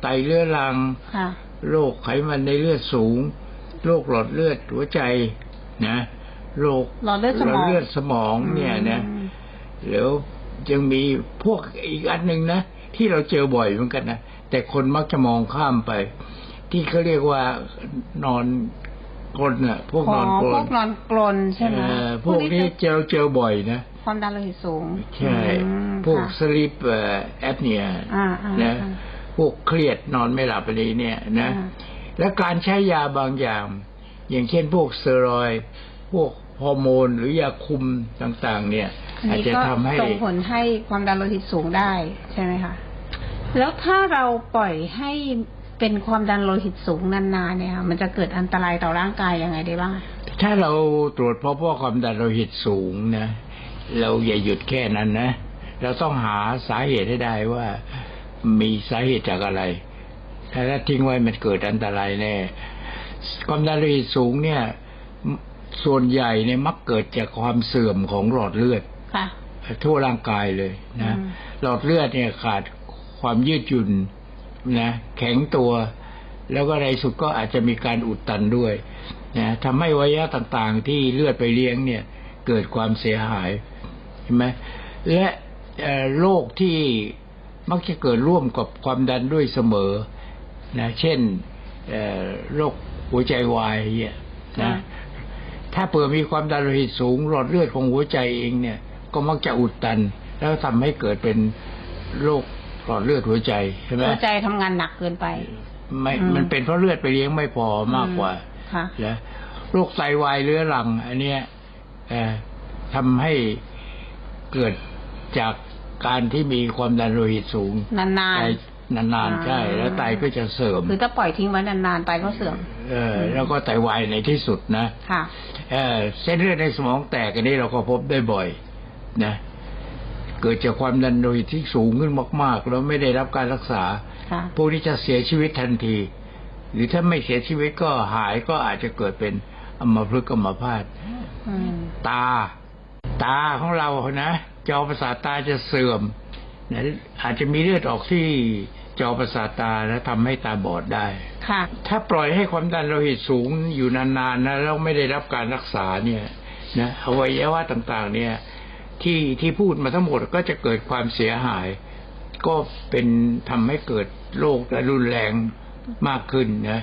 ไตเรื้อรังโรคไขมันในเลือดสูงโรคหลอดเลือดหัวใจนะโรคหลอดเลือดสมองเนี่ยนะแล้วยังมีพวกอีกอันหนึ่งนะที่เราเจอบ่อยเหมือนกันนะแต่คนมักจะมองข้ามไปที่เขาเรียกว่านอนกรนอ่ะพวกนอนกรนใช่ไหมพวกนี้เจอบ่อยนะความดันโลหิตสูงใช่พวกสลีปแอปเนียนะพวกเครียดนอนไม่หลับอะไรเนี่ยนะและการใช้ยาบางอย่างอย่างเช่นพวกสเตียรอยด์พวกฮอร์โมนหรือยาคุมต่างๆเนี่ยอาจจะทำให้ส่งผลให้ความดันโลหิตสูงได้ใช่ไหมคะแล้วถ้าเราปล่อยให้เป็นความดันโลหิตสูงนานๆเนี่ยมันจะเกิดอันตรายต่อร่างกายยังไงได้บ้างถ้าเราตรวจพบว่าความดันโลหิตสูงนะเราอย่าหยุดแค่นั้นนะเราต้องหาสาเหตุให้ได้ว่ามีสาเหตุจากอะไรถ้าทิ้งไว้มันเกิดอันตรายแน่ความดันโลหิตสูงเนี่ยส่วนใหญ่เนี่ยมักเกิดจากความเสื่อมของหลอดเลือดทั่วร่างกายเลยนะหลอดเลือดเนี่ยขาดความยืดหยุ่นนะแข็งตัวแล้วก็ในสุดก็อาจจะมีการอุดตันด้วยนะทำให้อวัยวะต่างๆที่เลือดไปเลี้ยงเนี่ยเกิดความเสียหายเห็นไหมและโรคที่มักจะเกิดร่วมกับความดันด้วยเสมอนะเช่นโรคหัวใจวายเนี่ยนะถ้าเผื่อมีความดันโลหิตสูงหลอดเลือดของหัวใจเองเนี่ยก็มักจะอุดตันแล้วทำให้เกิดเป็นโรคหลอดเลือดหัวใจใช่ไหมหัวใจทำงานหนักเกินไปไม่มันเป็นเพราะเลือดไปเลี้ยงไม่พอมากกว่าแล้วโรคไตวายเรื้อรังอันเนี้ยทำให้เกิดจากการที่มีความดันโลหิตสูงนานๆใช่แล้วไตก็จะเสื่อมคือถ้าปล่อยทิ้งไว้นานๆไตก็เสื่อมแล้วก็ไตวายในที่สุดนะเส้นเลือดในสมองแตกอันนี้เราก็พบได้บ่อยนะเกิดจากความดันโลหิตที่สูงขึ้นมากๆแล้วไม่ได้รับการรักษาพวกนี้จะเสียชีวิตทันทีหรือถ้าไม่เสียชีวิตก็หายก็อาจจะเกิดเป็นอัมพฤกษ์อัมพาตตาของเรานะจอประสาทตาจะเสื่อมนะอาจจะมีเลือดออกที่จอประสาทตาแล้วทำให้ตาบอดได้ถ้าปล่อยให้ความดันโลหิตสูงอยู่นานๆนะแล้วไม่ได้รับการรักษาเนี่ยนะอวัยวะต่างๆเนี่ยที่พูดมาทั้งหมดก็จะเกิดความเสียหายก็เป็นทำให้เกิดโรครุนแรงมากขึ้นนะ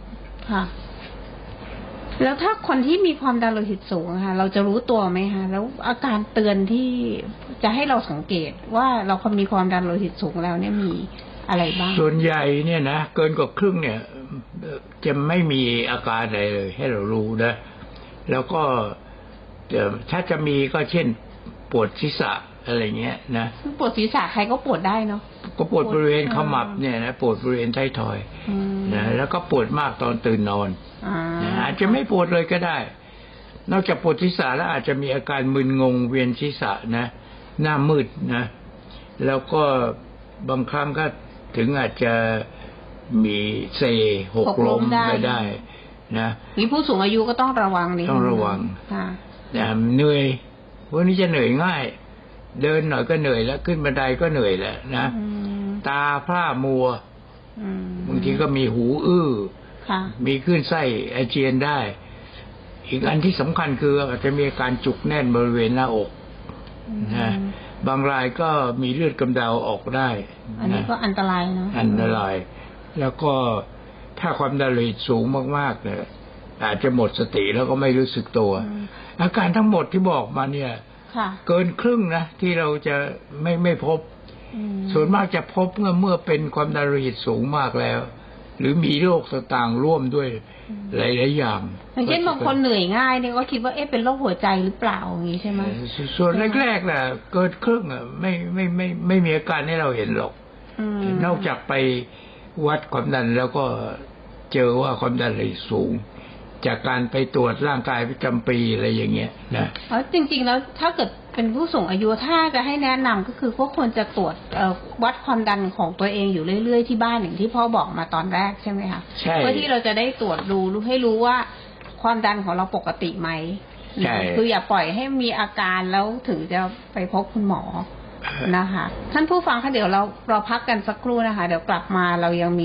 แล้วถ้าคนที่มีความดันโลหิตสูงค่ะเราจะรู้ตัวไหมคะแล้วอาการเตือนที่จะให้เราสังเกตว่าเรามีความดันโลหิตสูงแล้วเนี่ยมีอะไรบ้างส่วนใหญ่เนี่ยนะเกินกว่าครึ่งเนี่ยจะไม่มีอาการอะไรเลยให้เรารู้นะแล้วก็ถ้าจะมีก็เช่นปวดศีรษะอะไรเงี้ยนะปวดศีรษะใครก็ปวดได้เนาะก็ปวดบริเวณขมับเนี่ยนะปวดบริเวณท้ายทอยนะแล้วก็ปวดมากตอนตื่นนอนอาจจะไม่ปวดเลยก็ได้นอกจากปวดศีรษะแล้วอาจจะมีอาการมึนงงเวียนศีรษะนะหน้ามืดนะแล้วก็บางครั้งก็ถึงอาจจะมีเซหกล้มไม่ได้นะมีผู้สูงอายุก็ต้องระวังนี่ต้องระวังเหนื่อยพวกนี้จะเหนื่อยง่ายเดินหน่อยก็เหนื่อยแล้วขึ้นบันไดก็เหนื่อยแหละนะตาพร่ามัวบางทีก็มีหูอื้อมีคลื่นไส้อาเจียนได้อีกอันที่สำคัญคืออาจจะมีอาการจุกแน่นบริเวณหน้าอกนะบางรายก็มีเลือดกำเดาออกได้อันนี้ก็อันตรายนะอันตรายแล้วก็ถ้าความดันโลหิตสูงมากๆเนี่ยอาจจะหมดสติแล้วก็ไม่รู้สึกตัวอาการทั้งหมดที่บอกมาเนี่ยเกินครึ่งนะที่เราจะไม่พบส่วนมากจะพบเมื่อเป็นความดันโลหิตสูงมากแล้วหรือมีโรคต่างๆร่วมด้วยหลายๆอย่างอย่างเช่นบางคนเหนื่อยง่ายเนี่ยก็คิดว่าเป็นโรคหัวใจหรือเปล่าอย่างนี้ใช่ไหมส่วนแรกๆน่ะเกินครึ่งไม่มีอาการให้เราเห็นหรอกนอกจากไปวัดความดันแล้วก็เจอว่าความดันโลหิตสูงจากการไปตรวจร่างกายประจำปีอะไรอย่างเงี้ยนะจริงๆแล้วถ้าเกิดเป็นผู้สูงอายุถ้าจะให้แนะนำก็คือพวกควรจะตรวจวัดความดันของตัวเองอยู่เรื่อยๆที่บ้านอย่างที่พ่อบอกมาตอนแรกใช่ไหมคะใช่เพื่อที่เราจะได้ตรวจดูให้รู้ว่าความดันของเราปกติไหมใช่คืออย่าปล่อยให้มีอาการแล้วถึงจะไปพบคุณหมอนะคะท่านผู้ฟังคะเดี๋ยวเราพักกันสักครู่นะคะเดี๋ยวกลับมาเรายังมี